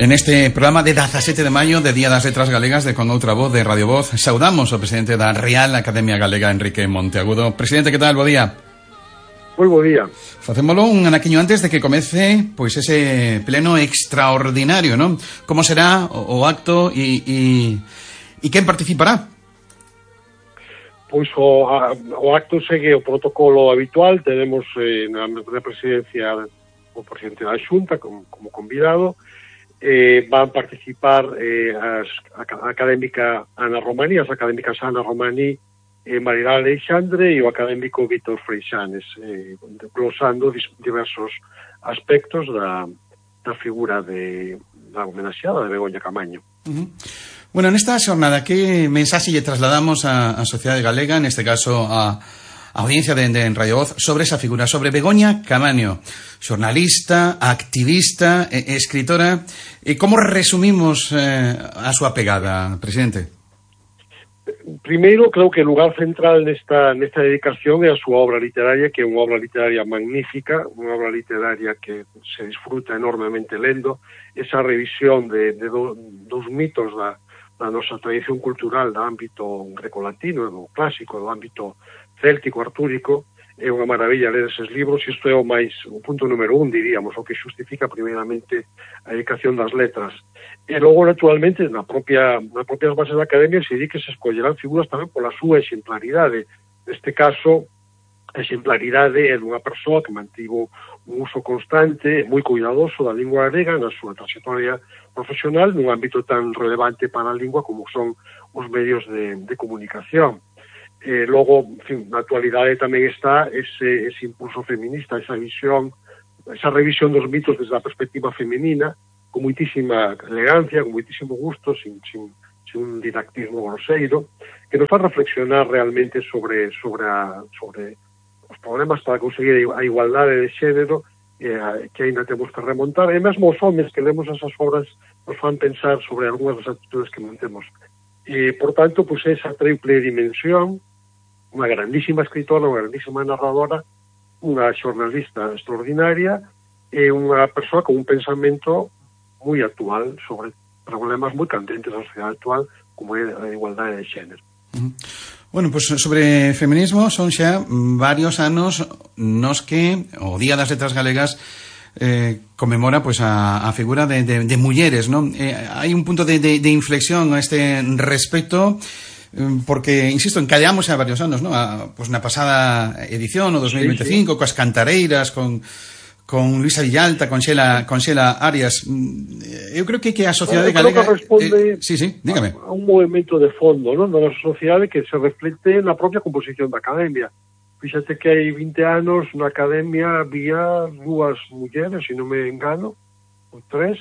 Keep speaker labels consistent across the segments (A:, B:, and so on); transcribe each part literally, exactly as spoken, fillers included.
A: En este programa de dezasete de maio, de Día das Letras Galegas, de Con Outra Voz, de Radio Voz, saudamos ao presidente da Real Academia Galega, Enrique Monteagudo. Presidente, que tal? Bo día.
B: Moi bo día.
A: Facémolo un anaquiño antes de que comece pois ese pleno extraordinario, non? Como será o, o acto e, e, e quen participará?
B: Pois o, a, o acto segue o protocolo habitual. Tenemos eh, na, na presidencia o presidente da Xunta como, como convidado. Eh, van participar eh, as, a, a académica Ana Romaní, as académicas Ana Romaní, eh, Marilá Alexandre e o académico Víctor Freixanes, eh, glosando diversos aspectos da, da figura de, da homenaxeada de Begoña Camaño.
A: Uh-huh. Bueno, nesta xornada, que mensaxe lle trasladamos á, á sociedade galega, neste caso a a audiencia de, de Radio Voz, sobre esa figura, sobre Begoña Camaño, xornalista, activista, eh, escritora? E como resumimos eh, a súa pegada, presidente?
B: Primeiro, creo que o lugar central nesta, nesta dedicación é a súa obra literaria, que é unha obra literaria magnífica, unha obra literaria que se disfruta enormemente lendo, esa revisión de, de do, dos mitos da, da nosa tradición cultural do ámbito grecolatino, do clásico, do ámbito céltico, artúrico. É unha maravilla ler eses libros, e isto é o máis, o punto número un, diríamos, o que xustifica primeiramente a dedicación das letras. E logo, naturalmente, na propia, nas propias bases da academia se di que se escollerán figuras tamén pola súa exemplaridade. Neste caso, a exemplaridade é dunha persoa que mantivo un uso constante, moi cuidadoso da lingua galega na súa trayectoria profesional nun ámbito tan relevante para a lingua como son os medios de, de comunicación. Eh, logo, en fin, na actualidade tamén está ese, ese impulso feminista, esa visión, esa revisión dos mitos desde a perspectiva femenina, con moitísima elegancia, con moitísimo gusto, sin, sin, sin un didactismo groseiro, que nos faz reflexionar realmente sobre, sobre, a, sobre os problemas para conseguir a igualdade de xénero, eh, que ainda temos que remontar, e mesmo os homens que lemos esas obras nos fan pensar sobre algunhas das actitudes que mantemos. E, por tanto, pues, esa triple dimensión, unha grandísima escritora, unha grandísima narradora, unha xornalista extraordinaria e unha persoa con un pensamento moi actual sobre problemas moi candentes da sociedade actual, como é a igualdade de xénero.
A: Uh-huh. Bueno, pues sobre feminismo son xa varios anos nos que o Día das Letras Galegas eh, conmemora pues a, a figura de, de, de mulleres, ¿no? Eh, hai un punto de, de, de inflexión a este respecto, porque, insisto, encallamos a varios anos, ¿no? A, pues na pasada edición, o dos mil veinticinco, sí, sí. Coas cantareiras, con, con Luisa Villalta, con Xela, con Xela Arias. Eu creo que, que a sociedade
B: bueno,
A: galega...
B: Que responde
A: eh, sí, sí, dígame.
B: A, a un movimento de fondo, ¿no? Na nosa sociedade que se reflete na propia composición da academia. Fíxate que hai vinte anos na academia había dúas mulleres, se non me engano, ou tres,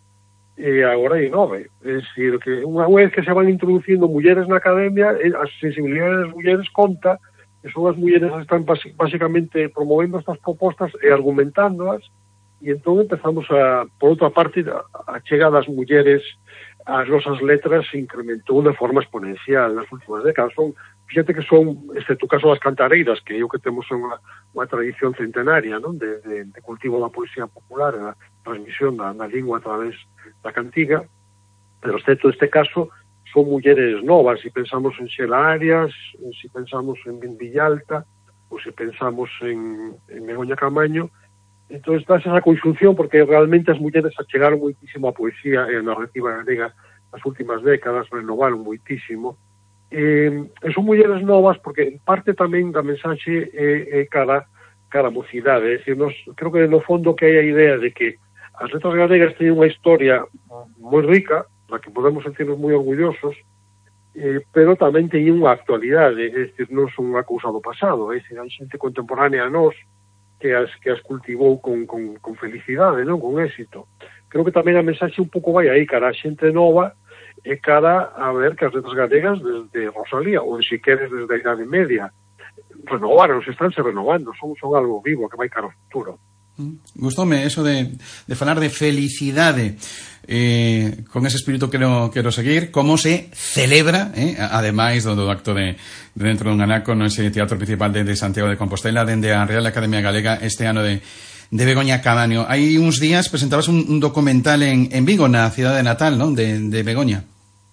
B: e agora hai nove. É dicir, que unha vez que se van introducindo mulleres na academia, a sensibilidade das mulleres conta, que son as mulleres que están basicamente promovendo estas propostas e argumentándoas, e entón empezamos a, por outra parte, a chega das mulleres ás nosas letras se incrementou de forma exponencial nas últimas décadas. Son, fíjate que son, excepto o caso das cantareiras, que é o que temos unha, unha tradición centenaria, non? De, de, de cultivo da poesía popular, a transmisión da, da lingua a través da cantiga, pero excepto este caso son mulleres novas. Se pensamos en Xela Arias, se pensamos en Villalta, ou se pensamos en, en Begoña Camaño, entón está esa conxunción, porque realmente as mulleres achegaron moitísimo a poesía e a narrativa galega nas últimas décadas, renovaron moitísimo, e, e son mulleres novas porque en parte tamén da mensaxe é, é cara, cara a mocidade. É dicir, nos, creo que no fondo que hai a idea de que as letras galegas teñen unha historia moi rica, da que podemos sentirnos moi orgullosos, eh, pero tamén teñen unha actualidade, é dicir, non son unha cousa do pasado, é dicir, hai xente contemporánea a nós que as, que as cultivou con, con, con felicidade, non? Con éxito. Creo que tamén a mensaxe un pouco vai aí, cara a xente nova, e cara a ver que as letras galegas desde Rosalía, ou se queres desde a Idade Media, renovaron, se están se renovando, son, son algo vivo que vai cara ao futuro.
A: Gustoume eso de, de falar de felicidade, eh, con ese espírito quero, quero seguir. Como se celebra, eh, ademais do, do acto de, de dentro dun anaco no ese teatro principal de, de Santiago de Compostela, dende a Real Academia Galega este ano de de Begoña Caamaño. Hai uns días presentabas un, un documental en, en Vigo, na cidade natal, non? De, de Begoña.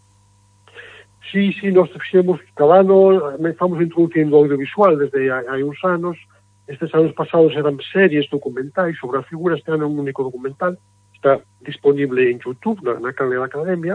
B: Sí, sí, nós fixemos cada ano, estamos introducindo audiovisual desde hai uns anos. Estes anos pasados eran series documentais sobre a figura, este ano é un único documental, está disponible en YouTube, na, na canal da Academia,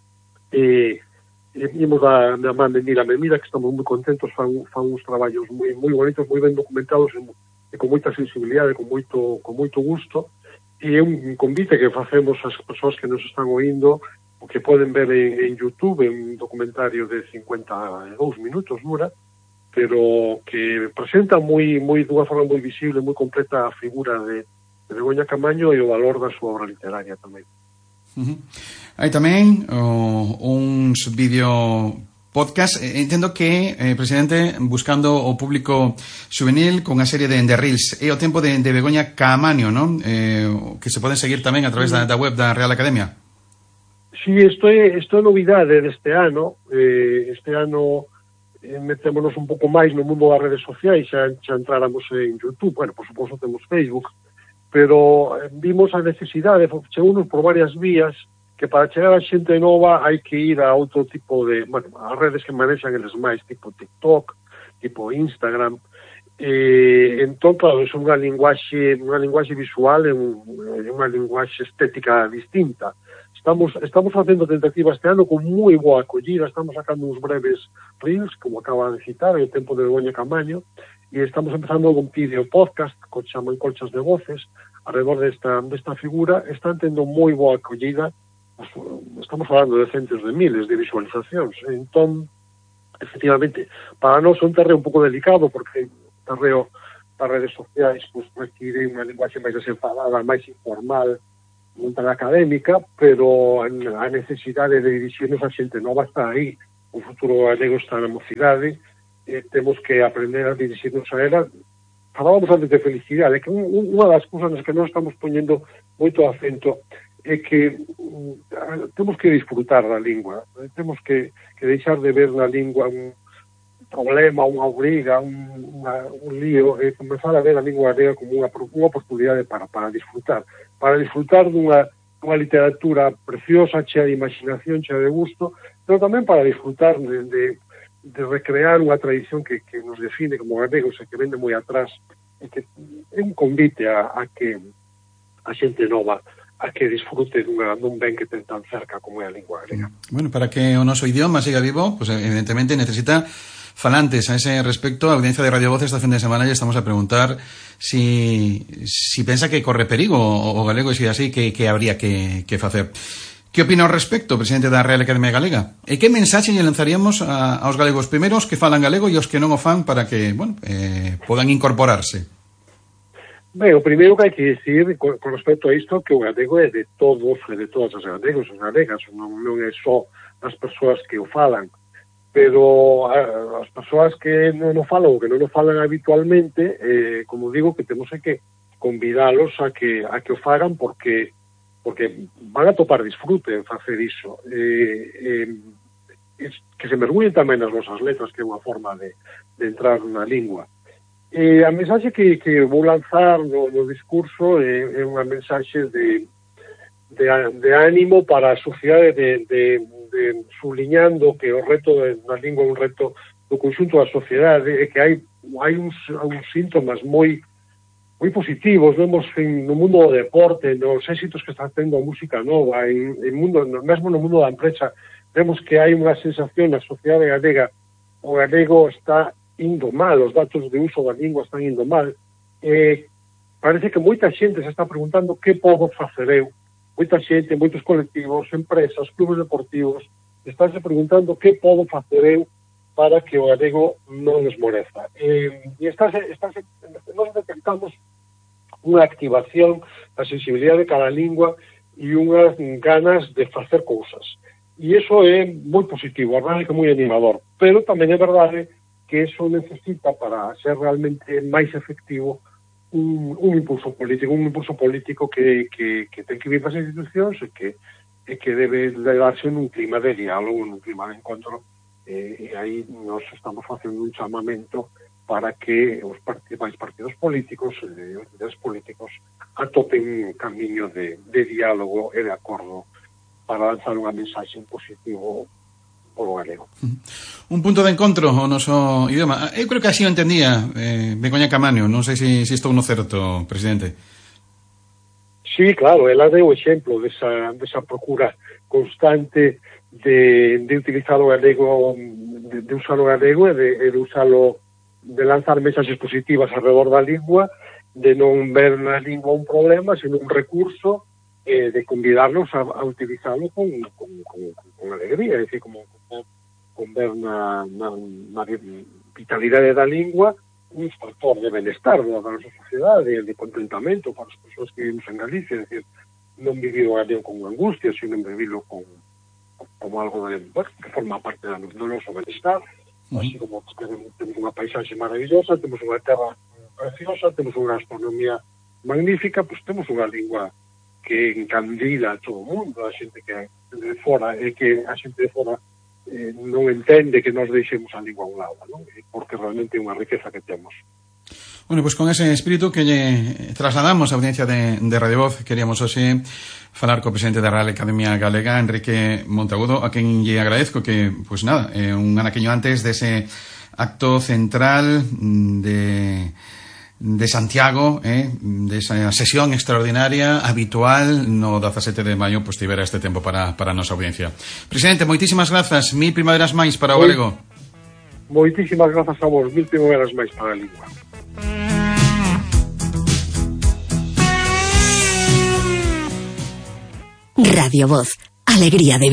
B: e, e vimos a, a man de Mira Memira, que estamos moi contentos, fan, fan uns traballos moi, moi bonitos, moi ben documentados, e, e con moita sensibilidade, con moito, con moito gusto, e é un convite que facemos ás persoas que nos están oindo, o que poden ver en, en YouTube, en un documentario de cincuenta e dous minutos dura, pero que presenta moi moi dunha forma moi visible, moi completa a figura de, de Begoña Caamaño e o valor da súa obra literaria tamén.
A: Uh-huh. Hai tamén oh, uns vídeo podcast, entendo que, eh, presidente, buscando o público juvenil con unha serie de, de reels, é o tempo de, de Begoña Caamaño, non? Eh, que se poden seguir tamén a través da, da web da Real Academia.
B: Sí, isto é, isto é novidade deste ano. Eh, este ano eh, metémonos un pouco máis no mundo das redes sociais, xa, xa entráramos en YouTube, bueno, por suposto temos Facebook, pero eh, vimos a necesidade, chegounos por varias vías, que para chegar a xente nova hai que ir a outro tipo de, bueno, as redes que manexan eles máis, tipo TikTok, tipo Instagram, eh, entón, claro, é unha linguaxe, unha linguaxe visual e un, unha linguaxe estética distinta. Estamos, estamos facendo tentativa este ano con moi boa acollida, estamos sacando uns breves reels, como acaba de citar, o tempo de Begoña Caamaño, e estamos empezando con vídeo podcast, que chaman Colchas de Voces, alrededor desta, desta figura, están tendo moi boa acollida, estamos falando de centos de miles de visualizacións, entón, efectivamente, para nós é un terreo un pouco delicado, porque o terreo das redes sociais pues, require unha linguaxe máis desenfadada, máis informal, non tan académica, pero a necesidade de dirixirnos a xente nova está aí. O futuro galego está na mocidade, eh, temos que aprender a dirixirnos a ela. Falábamos antes de felicidade, que unha das cousas nas que nós estamos poñendo moito acento é que uh, temos que disfrutar da lingua, eh, temos que, que deixar de ver na lingua un problema, unha obriga, un, una, un lío, e comenzar a ver a lingua galega como unha, unha oportunidade para, para disfrutar, para disfrutar dunha, dunha literatura preciosa, chea de imaginación, chea de gusto, pero tamén para disfrutar de, de, de recrear unha tradición que, que nos define como galegos e que vende moi atrás, e que é un convite a, a que a xente nova a que disfrute dunha, dun ben que ten tan cerca como é a lingua galega.
A: Bueno, para que o noso idioma siga vivo, pues evidentemente necesita falantes. A ese respecto, a audiencia de Radio Voz esta fin de semana ya estamos a preguntar si, si pensa que corre perigo o, o galego, e se así, que, que habría que, que facer. Que opina ao respecto, presidente da Real Academia Galega? E que mensaxe lle lanzaríamos a, aos galegos primeiros que falan galego e os que non o fan para que, bueno, eh, podan incorporarse?
B: Ben, o primeiro que hai que dicir con, con respecto a isto que o galego é de todos e de todas as galegos e galegas, non, non é só as persoas que o falan, pero a, as persoas que non o falan ou que non o falan habitualmente, eh, como digo, que temos que convidalos a que a que o fagan porque porque van a topar disfrute en facer iso. Eh, eh, es, que se mergullen tamén nas nosas letras, que é unha forma de, de entrar na lingua. E a mensaxe que, que vou lanzar no, no discurso é, é unha mensaxe de, de, de ánimo para a sociedade, de, de, de subliñando que o reto da lingua é un reto do conxunto da sociedade e que hai, hai uns, uns síntomas moi moi positivos, vemos en, no mundo do deporte, nos éxitos que está tendo a música nova, en, en mundo, mesmo no mundo da empresa, vemos que hai unha sensación na sociedade galega, o galego está indo mal, os datos de uso da lingua están indo mal, e parece que moita xente se está preguntando que podo facer eu, moita xente, moitos colectivos, empresas, clubes deportivos, estánse preguntando que podo facer eu para que o galego non esmoreza. E, e estáse, estáse, nós detectamos unha activación da sensibilidade de cada lingua e unhas ganas de facer cousas. E iso é moi positivo, a verdade que é moi animador, pero tamén é verdade que iso necesita, para ser realmente máis efectivo, un, un impulso político, un impulso político que, que, que ten que vir para as institucións e que, e que debe de darse nun clima de diálogo, nun clima de encontro, e, e aí nós estamos facendo un chamamento para que os partidos, partidos políticos e os líderes políticos atopen un camiño de, de diálogo e de acordo para lanzar unha mensaxe en positivo polo galego.
A: Un punto de encontro ao noso idioma. Eu creo que así o entendía eh, Begoña Caamaño. Non sei se si, si estou no certo, presidente.
B: Sí, claro, ela deu exemplo desa, desa procura constante de, de utilizar o galego, de, de usar o galego e de, de usalo, de lanzar mensaxes positivas alrededor da lingua, de non ver na lingua un problema, sino un recurso, eh, de convidarnos a, a utilizarlo con, con, con, con alegría, é dicir, como, como con ver na, na, na vitalidade da lingua un factor de benestar da nosa sociedade, de contentamento para as persoas que vivimos en Galicia, é dicir, non vivir o galego con angustia, sino vivirlo con, como algo de, bueno, que forma parte do noso benestar. Así como temos unha paisaxe maravillosa, temos unha terra preciosa, temos unha astronomía magnífica, pois temos unha lingua que encandila a todo o mundo, a xente que de fora, e que a xente de fora eh, non entende que nos deixemos a lingua a un lado, non? Porque realmente é unha riqueza que temos.
A: Bueno, pois pues con ese espírito que lle trasladamos a audiencia de, de Radio Voz, queríamos hoxe falar co presidente da Real Academia Galega, Enrique Monteagudo, a quen lle agradezco que, pois pues nada, eh, un anaqueño antes dese acto central de, de Santiago, eh, desa sesión extraordinaria habitual no dezasete de maio, pois pues, tivera este tempo para, para a nosa audiencia. Presidente, moitísimas grazas, mil primaveras máis para o galego.
B: Moitísimas grazas a vos, mil primaveras máis para a lingua.
C: Radio Voz, alegría de